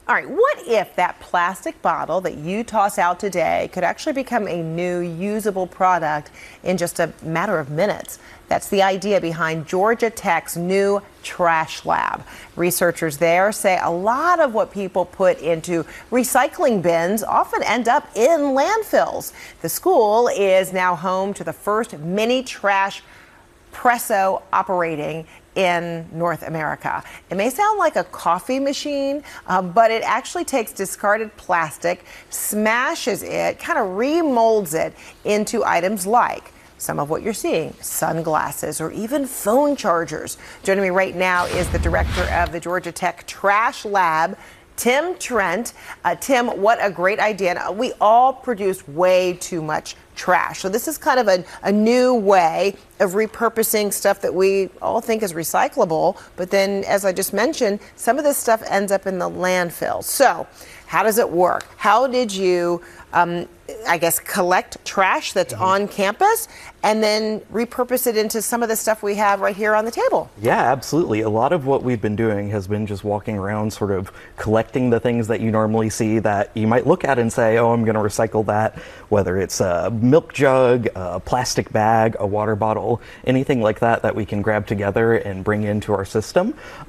All right, what if that plastic bottle that you toss out today could actually become a new usable product in just a matter of minutes? That's the idea behind Georgia Tech's new Trash Lab. Researchers there say a lot of what people put into recycling bins often end up in landfills. The school is now home to the first mini trash presso operating in North America. It may sound like a coffee machine, but it actually takes discarded plastic, smashes it, kind of remolds it into items like some of what you're seeing, sunglasses or even phone chargers. Joining me right now is the director of the Georgia Tech Trash Lab, Tim Trent. Tim, what a great idea. And we all produce way too much trash. So this is kind of a new way of repurposing stuff that we all think is recyclable. But then, as I just mentioned, some of this stuff ends up in the landfill. So how does it work? How did you, I guess, collect trash that's on campus and then repurpose it into some of the stuff we have right here on the table? Yeah, absolutely. A lot of what we've been doing has been just walking around sort of collecting the things that you normally see that you might look at and say, oh, I'm going to recycle that, whether it's a milk jug, a plastic bag, a water bottle, anything like that that we can grab together and bring into our system.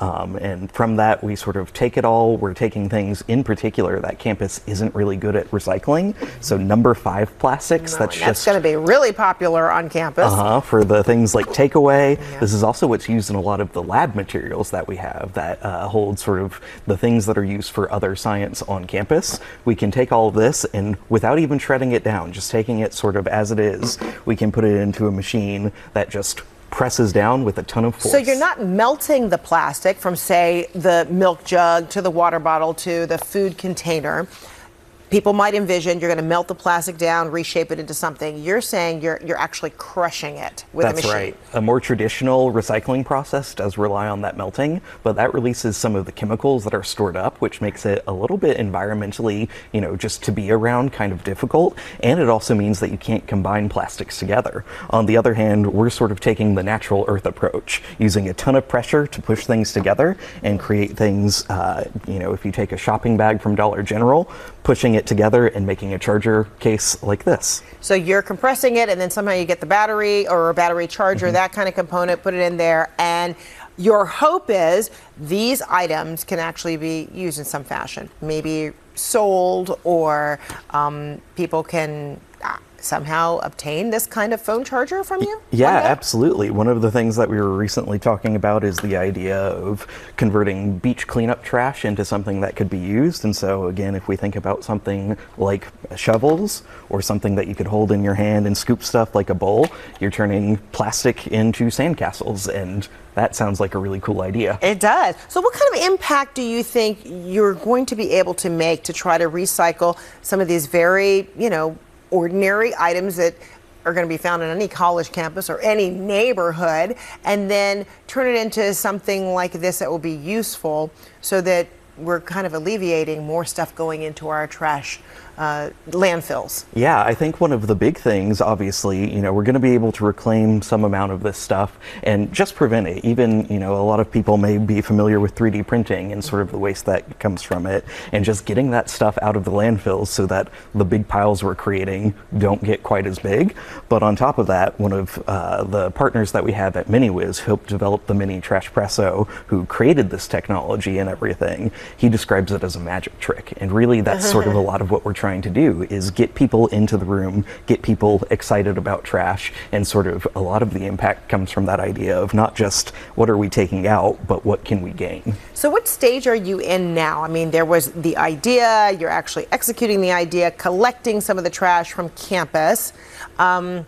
And from that, we sort of take it all. We're taking things in particular that campus isn't really good at recycling. So number 5 plastics, that's going to be really popular on campus. For the things like takeaway. Yeah. This is also what's used in a lot of the lab materials that we have that hold sort of the things that are used for other science on campus. We can take all of this and without even shredding it down, just taking it sort of as it is, we can put it into a machine that just presses down with a ton of force. So you're not melting the plastic from, say, the milk jug to the water bottle to the food container. People might envision you're going to melt the plastic down, reshape it into something. You're saying you're actually crushing it with a machine. That's right. A more traditional recycling process does rely on that melting, but that releases some of the chemicals that are stored up, which makes it a little bit environmentally, just to be around kind of difficult. And it also means that you can't combine plastics together. On the other hand, we're sort of taking the natural earth approach, using a ton of pressure to push things together and create things, if you take a shopping bag from Dollar General, pushing it together and making a charger case like this. So you're compressing it and then somehow you get the battery or a battery charger, that kind of component, put it in there, and your hope is these items can actually be used in some fashion, maybe sold, or people can somehow obtain this kind of phone charger from you? Yeah, absolutely. One of the things that we were recently talking about is the idea of converting beach cleanup trash into something that could be used. And so again, if we think about something like shovels or something that you could hold in your hand and scoop stuff like a bowl, you're turning plastic into sandcastles, and that sounds like a really cool idea. It does. So what kind of impact do you think you're going to be able to make to try to recycle some of these very, ordinary items that are going to be found on any college campus or any neighborhood, and then turn it into something like this that will be useful so that we're kind of alleviating more stuff going into our trash landfills? Yeah, I think one of the big things, obviously, we're going to be able to reclaim some amount of this stuff and just prevent it. Even, a lot of people may be familiar with 3D printing and sort of the waste that comes from it, and just getting that stuff out of the landfills so that the big piles we're creating don't get quite as big. But on top of that, one of the partners that we have at MiniWiz helped develop the Mini Trash Presso, who created this technology and everything. He describes it as a magic trick, and really that's sort of a lot of what we're trying to do, is get people into the room, get people excited about trash, and sort of a lot of the impact comes from that idea of not just what are we taking out, but what can we gain. So what stage are you in now? I mean, there was the idea, you're actually executing the idea, collecting some of the trash from campus. And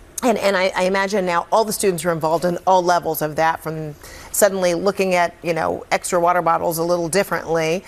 I imagine now all the students are involved in all levels of that, from suddenly looking at, extra water bottles a little differently.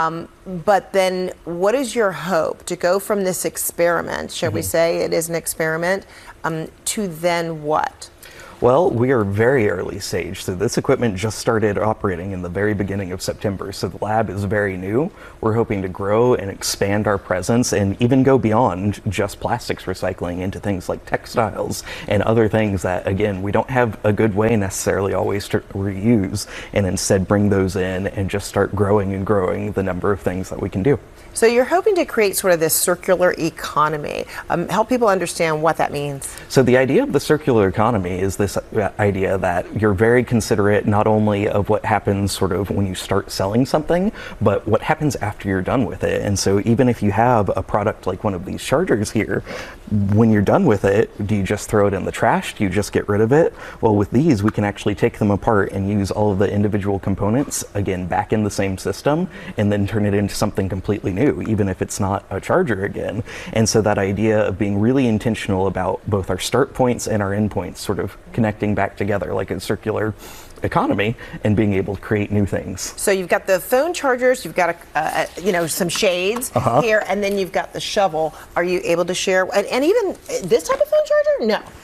But then what is your hope to go from this experiment, shall we say it is an experiment, to then what? Well, we are very early stage, so this equipment just started operating in the very beginning of September, so the lab is very new. We're hoping to grow and expand our presence and even go beyond just plastics recycling into things like textiles and other things that, again, we don't have a good way necessarily always to reuse, and instead bring those in and just start growing and growing the number of things that we can do. So you're hoping to create sort of this circular economy. Help people understand what that means. So the idea of the circular economy is this idea that you're very considerate not only of what happens sort of when you start selling something, but what happens after you're done with it. And so even if you have a product like one of these chargers here, when you're done with it, do you just throw it in the trash? Do you just get rid of it? Well, with these, we can actually take them apart and use all of the individual components, again, back in the same system, and then turn it into something completely new, even if it's not a charger again. And so that idea of being really intentional about both our start points and our end points sort of connecting back together like a circular economy and being able to create new things. So you've got the phone chargers, you've got some shades here, and then you've got the shovel. Are you able to share, and even this type of phone charger?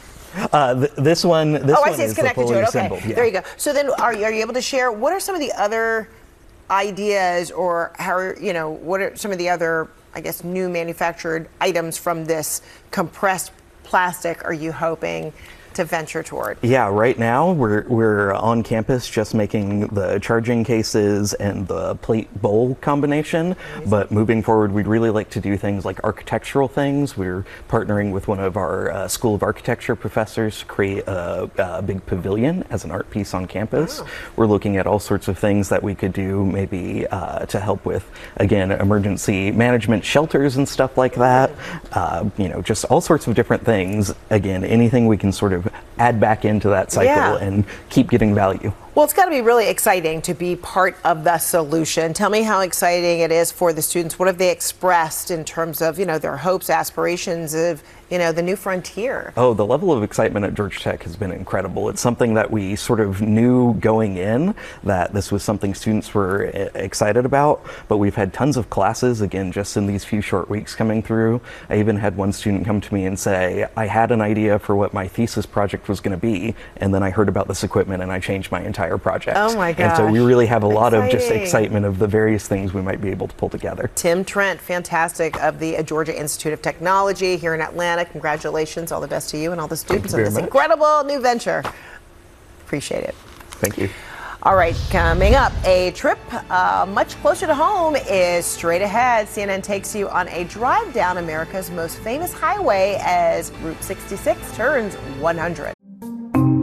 No. This one I see, it's is connected fully to it. Okay, assembled. Yeah. there you go. So then, are you able to share what are some of the other ideas, or what are some of the other, I guess, new manufactured items from this compressed plastic are you hoping to venture toward? Yeah, right now we're on campus just making the charging cases and the plate bowl combination. But moving forward, we'd really like to do things like architectural things. We're partnering with one of our School of Architecture professors to create a big pavilion as an art piece on campus. Wow. We're looking at all sorts of things that we could do, maybe to help with, again, emergency management shelters and stuff like that. Just all sorts of different things. Again, anything we can sort of add back into that cycle and keep getting value. Well, it's got to be really exciting to be part of the solution. Tell me how exciting it is for the students. What have they expressed in terms of, their hopes, aspirations of, the new frontier? Oh, the level of excitement at Georgia Tech has been incredible. It's something that we sort of knew going in that this was something students were excited about, but we've had tons of classes, again, just in these few short weeks coming through. I even had one student come to me and say, I had an idea for what my thesis project was going to be, and then I heard about this equipment and I changed my entire project. Oh my gosh. And so we really have a lot of just excitement of the various things we might be able to pull together. Tim Trent, fantastic, of the Georgia Institute of Technology here in Atlanta. Congratulations, all the best to you and all the students on this incredible new venture. Appreciate it. Thank you. All right, coming up, a trip much closer to home is straight ahead. CNN takes you on a drive down America's most famous highway as Route 66 turns 100.